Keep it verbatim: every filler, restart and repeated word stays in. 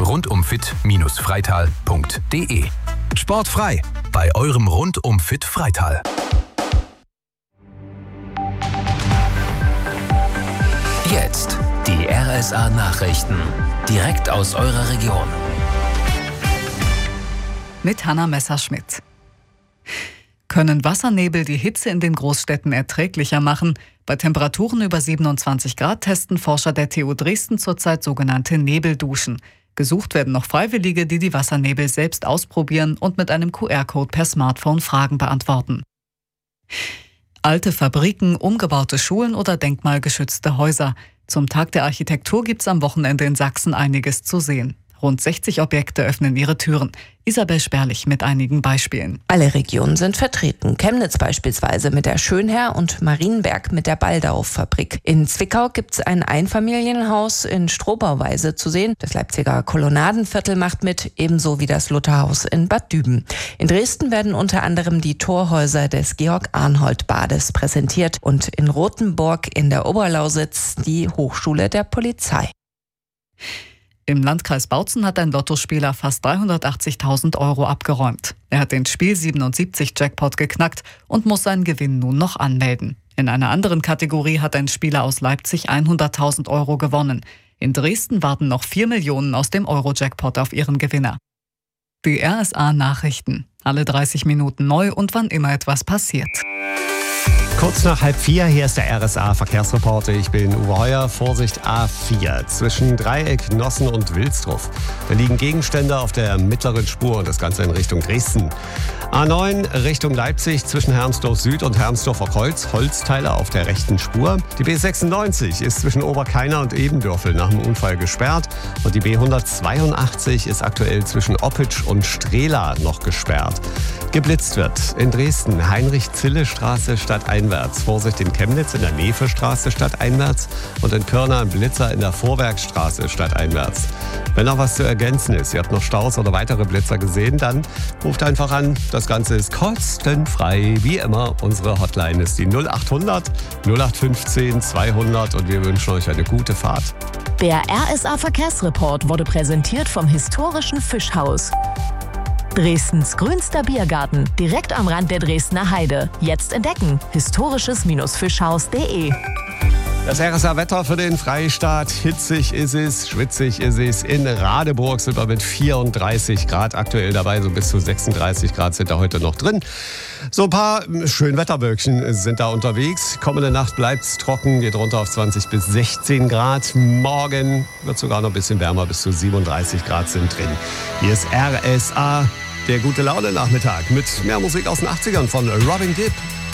rundum fit Freital punkt de. Sportfrei bei eurem Rundum Fit Freital. Jetzt die R S A-Nachrichten. Direkt aus eurer Region. Mit Hanna Messerschmidt. Können Wassernebel die Hitze in den Großstädten erträglicher machen? Bei Temperaturen über siebenundzwanzig Grad testen Forscher der T U Dresden zurzeit sogenannte Nebelduschen. Gesucht werden noch Freiwillige, die die Wassernebel selbst ausprobieren und mit einem Q R-Code per Smartphone Fragen beantworten. Alte Fabriken, umgebaute Schulen oder denkmalgeschützte Häuser. Zum Tag der Architektur gibt's am Wochenende in Sachsen einiges zu sehen. Rund sechzig Objekte öffnen ihre Türen. Isabel Sperlich mit einigen Beispielen. Alle Regionen sind vertreten. Chemnitz beispielsweise mit der Schönherr und Marienberg mit der Baldau-Fabrik. In Zwickau gibt's ein Einfamilienhaus in Strohbauweise zu sehen. Das Leipziger Kolonnadenviertel macht mit, ebenso wie das Lutherhaus in Bad Düben. In Dresden werden unter anderem die Torhäuser des Georg-Arnhold-Bades präsentiert und in Rothenburg in der Oberlausitz die Hochschule der Polizei. Im Landkreis Bautzen hat ein Lottospieler fast dreihundertachtzigtausend Euro abgeräumt. Er hat den Spiel siebenundsiebzig Jackpot geknackt und muss seinen Gewinn nun noch anmelden. In einer anderen Kategorie hat ein Spieler aus Leipzig hunderttausend Euro gewonnen. In Dresden warten noch vier Millionen aus dem Euro-Jackpot auf ihren Gewinner. Die R S A-Nachrichten. Alle dreißig Minuten neu und wann immer etwas passiert. Kurz nach halb vier, hier ist der R S A-Verkehrsreporter. Ich bin Uwe Heuer. Vorsicht A vier. Zwischen Dreieck, Nossen und Wilsdruff. Da liegen Gegenstände auf der mittleren Spur und das Ganze in Richtung Dresden. A neun Richtung Leipzig zwischen Hermsdorf Süd und Hermsdorfer Kreuz. Holzteile auf der rechten Spur. Die B sechsundneunzig ist zwischen Oberkainer und Ebendörfel nach dem Unfall gesperrt. Und die B hundertzweiundachtzig ist aktuell zwischen Oppitsch und Strehla noch gesperrt. Geblitzt wird in Dresden Heinrich-Zille-Straße stadteinwärts. Vorsicht in Chemnitz in der Nevestraße stadteinwärts und in Pirna ein Blitzer in der Vorwerkstraße stadteinwärts. Wenn noch was zu ergänzen ist, ihr habt noch Staus oder weitere Blitzer gesehen, dann ruft einfach an. Das Ganze ist kostenfrei. Wie immer, unsere Hotline ist die null achthundert null acht fünfzehn zweihundert und wir wünschen euch eine gute Fahrt. Der R S A-Verkehrsreport wurde präsentiert vom historischen Fischhaus. Dresdens grünster Biergarten, direkt am Rand der Dresdner Heide. Jetzt entdecken, historisches Fischhaus punkt de. Das R S A-Wetter für den Freistaat. Hitzig ist es, schwitzig ist es. In Radeburg sind wir mit vierunddreißig Grad aktuell dabei. So bis zu sechsunddreißig Grad sind da heute noch drin. So ein paar Schönwetterwölkchen sind da unterwegs. Kommende Nacht bleibt es trocken, geht runter auf zwanzig bis sechzehn Grad. Morgen wird sogar noch ein bisschen wärmer, bis zu siebenunddreißig Grad sind drin. Hier ist R S A, der gute Laune-Nachmittag mit mehr Musik aus den achtzigern von Robin Gibb.